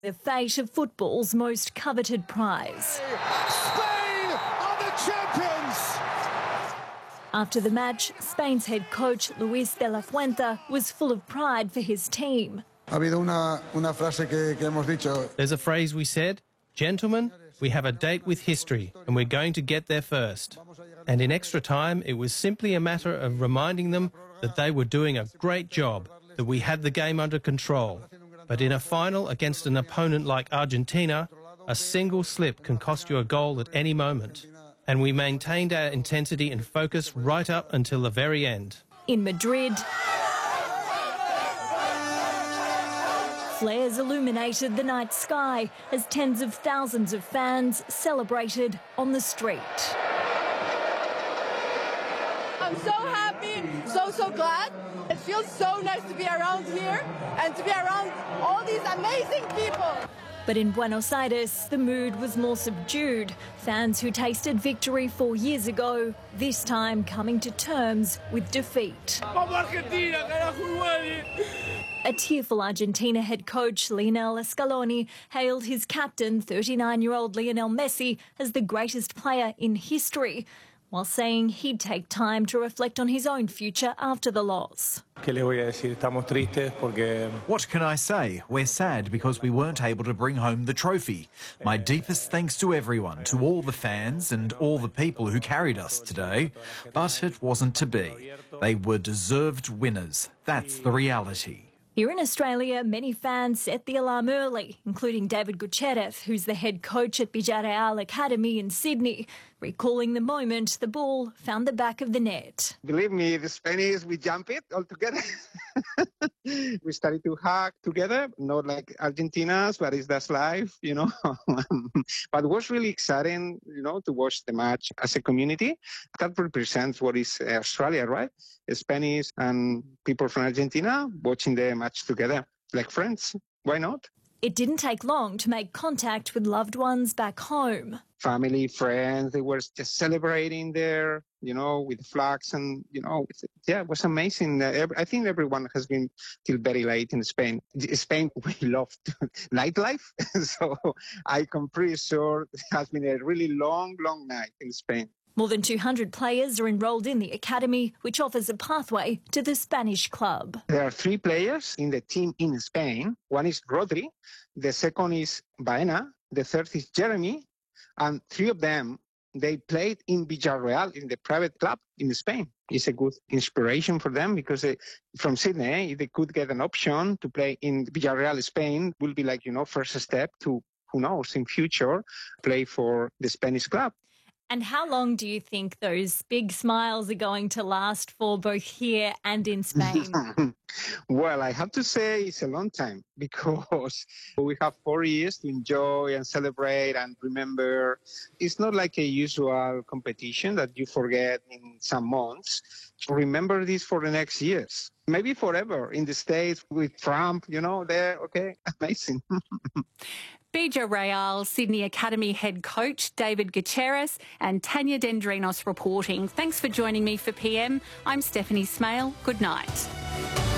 The fate of football's most coveted prize. Spain are the champions! After the match, Spain's head coach Luis de la Fuente was full of pride for his team. There's a phrase we said, "Gentlemen, we have a date with history and we're going to get there first." And in extra time, it was simply a matter of reminding them that they were doing a great job, that we had the game under control. But in a final against an opponent like Argentina, a single slip can cost you a goal at any moment. And we maintained our intensity and focus right up until the very end. In Madrid, flares illuminated the night sky as tens of thousands of fans celebrated on the street. I'm so happy, so glad. It feels so nice to be around here and to be around all these amazing people. But in Buenos Aires, the mood was more subdued. Fans who tasted victory 4 years ago, this time coming to terms with defeat. A tearful Argentina head coach Lionel Scaloni hailed his captain, 39-year-old Lionel Messi, as the greatest player in history, while saying he'd take time to reflect on his own future after the loss. What can I say? We're sad because we weren't able to bring home the trophy. My deepest thanks to everyone, to all the fans and all the people who carried us today. But it wasn't to be. They were deserved winners. That's the reality. Here in Australia, many fans set the alarm early, including David Gutierrez, who's the head coach at Villarreal Academy in Sydney, recalling the moment the ball found the back of the net. Believe me, the Spanish, we jump it all together. We started to hug together, not like Argentina's, but that's life, you know. But it was really exciting, you know, to watch the match as a community. That represents what is Australia, right? Spanish and people from Argentina watching the match together, like friends. Why not? It didn't take long to make contact with loved ones back home. Family, friends, they were just celebrating there, you know, with flags and, you know, it was amazing. I think everyone has been till very late in Spain. Spain, we love nightlife, so I'm pretty sure it has been a really long night in Spain. More than 200 players are enrolled in the academy, which offers a pathway to the Spanish club. There are 3 players in the team in Spain. One is Rodri, the second is Baena, the third is Jeremy, and 3 of them, they played in Villarreal, in the private club in Spain. It's a good inspiration for them because from Sydney, if they could get an option to play in Villarreal, Spain, will be like, you know, first step to, who knows, in future, play for the Spanish club. And how long do you think those big smiles are going to last for, both here and in Spain? Well, I have to say it's a long time because we have 4 years to enjoy and celebrate and remember. It's not like a usual competition that you forget in some months. Remember this for the next years, maybe forever. In the States with Trump, you know, there, okay, amazing. Villarreal Sydney Academy head coach David Gutierrez and Tanya Dendrinos reporting. Thanks for joining me for PM. I'm Stephanie Smale. Good night.